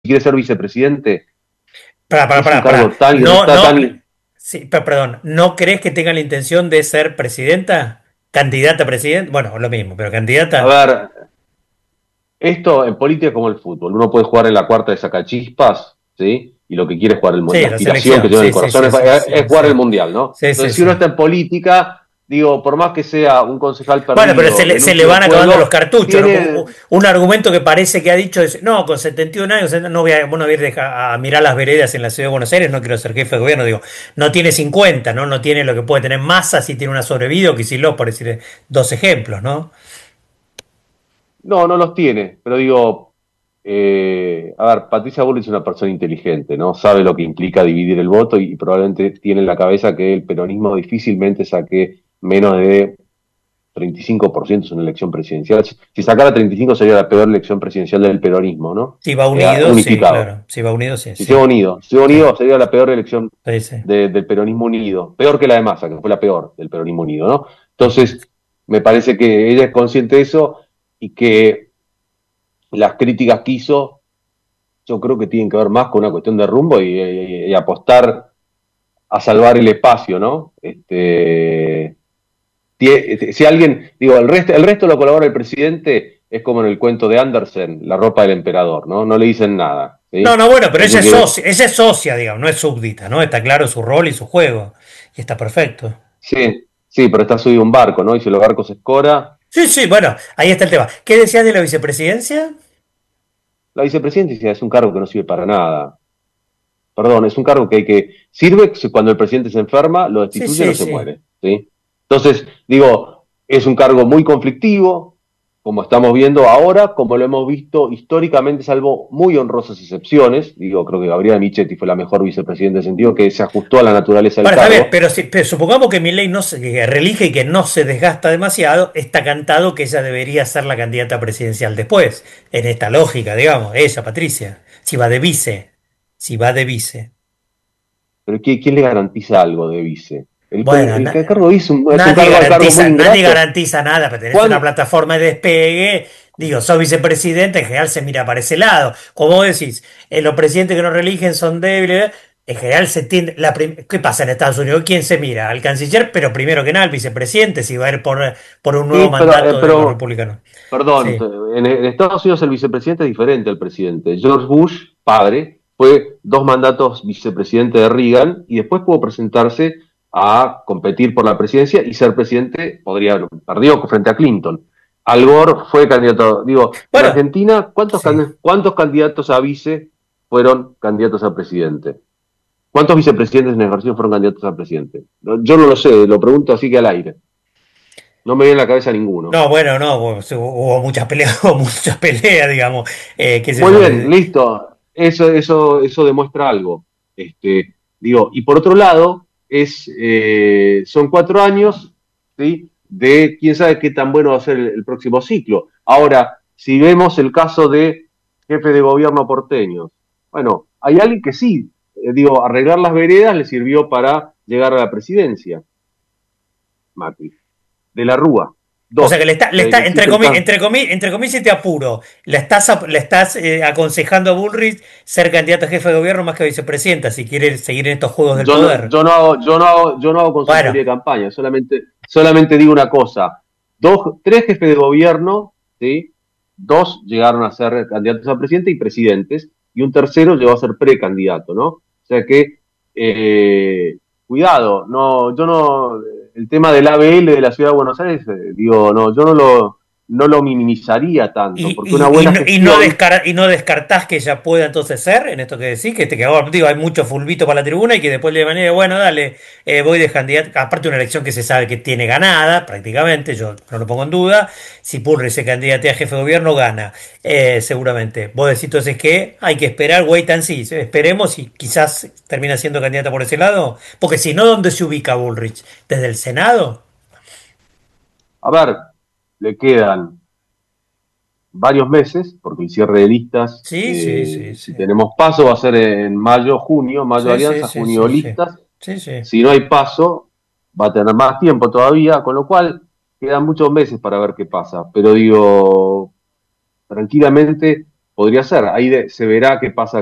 quiere ser vicepresidente, es un Pará. cargo tan, No, está no, tan... sí, perdón, ¿no crees que tenga la intención de ser presidenta? ¿Candidata a presidente? Bueno, lo mismo, pero A candidata. ver, esto en política es como el fútbol. Uno puede jugar en la cuarta de sacachispas, ¿sí? Y lo que quiere es jugar Sí, la la aspiración que selección, tiene en sí, el sí, corazón sí, sí, es sí, jugar el sí. mundial, ¿no? Sí, sí, Entonces, si uno sí. está en política, digo, por más que sea un concejal Bueno, pero perdido del se le último van acabando los pueblo, cartuchos, ¿no? Porque tiene... un argumento que parece que ha dicho es, no, con 71 años no voy a, bueno, voy a ir a mirar las veredas en la ciudad de Buenos Aires, no quiero ser jefe de gobierno, digo, no tiene 50, ¿no? No tiene lo que puede tener Massa, si tiene una sobrevida o Kicillof, por decir dos ejemplos, ¿no? No, no los tiene, pero digo, a ver, Patricia Bullrich es una persona inteligente, ¿no? Sabe lo que implica dividir el voto y probablemente tiene en la cabeza que el peronismo difícilmente saque menos de 35% en una elección presidencial. Si sacara 35 sería la peor elección presidencial del peronismo, ¿no? Si va unido, sí, Unificado. claro, si va unido, sí, sí, Si se va sí, unido sería la peor elección sí, sí. del peronismo unido, peor que la de Massa, que fue la peor del peronismo unido, ¿no? Entonces, me parece que ella es consciente de eso y que las críticas que hizo, yo creo que tienen que ver más con una cuestión de rumbo y apostar a salvar el espacio, ¿no? Si alguien, digo, el resto lo colabora el presidente, es como en el cuento de Andersen, la ropa del emperador, ¿no? No le dicen nada, No, ¿sí? no, bueno, pero Parece que, ella es socia, digamos, no es súbdita, ¿no? Está claro su rol y su juego. Y está perfecto. sí, sí, pero está subido a un barco, ¿no? Y si los barcos se escora, Sí, sí, bueno, ahí está el tema. ¿Qué decías de la vicepresidencia? la vicepresidencia es un cargo que no sirve para nada. Perdón, es un cargo que sirve cuando el presidente se enferma, lo Sí, destituyen o sí, se sí. muere, ¿sí? Entonces, digo, es un cargo muy conflictivo, como estamos viendo ahora, como lo hemos visto históricamente, salvo muy honrosas excepciones. Digo, creo que Gabriela Michetti fue la mejor vicepresidenta en el sentido que se ajustó a la naturaleza del Para Javier, cargo. pero, pero supongamos que Milei no se que reelige y que no se desgasta demasiado, está cantado que ella debería ser la candidata presidencial después, en esta lógica, digamos, ella, Patricia, si va de vice, si va de vice. Pero ¿quién le garantiza algo de vice? Bueno, El cargo de vice es un cargo muy nadie ingrato. garantiza nada, pero tenés una ¿Cuán- plataforma de despegue, digo, sos vicepresidente, en general se mira para ese lado. Como vos decís, los presidentes que no reeligen son débiles, en general se tiende, ¿qué pasa en Estados Unidos? ¿Quién se mira? Al canciller, pero primero que nada al vicepresidente, si va a ir por un nuevo Sí, mandato de los republicanos. perdón, Sí. en Estados Unidos el vicepresidente es diferente al presidente. George Bush, padre, fue 2 mandatos vicepresidente de Reagan y después pudo presentarse a competir por la presidencia y ser presidente, perdió frente a Clinton. Al Gore fue candidato, digo, en Bueno, Argentina, sí. ¿cuántos candidatos a vice fueron candidatos a presidente? ¿Cuántos vicepresidentes en ejercicio fueron candidatos a presidente? Yo no lo sé, lo pregunto así que al aire. No me viene a la cabeza ninguno. No, bueno, no, hubo muchas peleas, hubo muchas peleas, digamos, qué sé Muy yo, bien, listo. Eso demuestra algo. Digo, y por otro lado, son 4 años, ¿sí? De quién sabe qué tan bueno va a ser el próximo ciclo. Ahora, si vemos el caso de jefe de gobierno porteños, bueno, hay alguien que sí, digo, arreglar las veredas le sirvió para llegar a la presidencia, Macri. De la Rúa, o sea que dos, que entre existe el caso. entre comillas y te apuro, le estás aconsejando a Bullrich ser candidato a jefe de gobierno más que vicepresidenta, si quiere seguir en estos juegos del poder. Yo no hago Bueno, consultoría de campaña, solamente digo una cosa. Tres jefes de gobierno, ¿sí? Dos llegaron a ser candidatos a presidente y presidentes, y un tercero llegó a ser precandidato, ¿no? O sea que, cuidado, yo no, el tema del ABL de la Ciudad de Buenos Aires, digo, no, yo no lo minimizaría tanto, porque una buena gestión, y no descartás que ella pueda entonces ser, en esto que decís, que ahora, digo, hay mucho fulbito para la tribuna y que después de manera, bueno, dale, voy de candidato, aparte una elección que se sabe que tiene ganada, prácticamente, yo no lo pongo en duda, si Bullrich se candidate a jefe de gobierno, gana, seguramente. Vos decís entonces que hay que esperar, wait and see, esperemos y quizás termina siendo candidata por ese lado, porque si no, ¿dónde se ubica Bullrich? ¿Desde el Senado? a ver, le quedan varios meses, porque el cierre de listas, Sí, sí, sí, si sí. tenemos paso, va a ser en mayo, junio, mayo Sí, sí, alianza, sí, junio sí, sí. listas. Sí, sí. Si no hay paso, va a tener más tiempo todavía, con lo cual quedan muchos meses para ver qué pasa. Pero digo, tranquilamente. podría ser. Ahí se verá qué pasa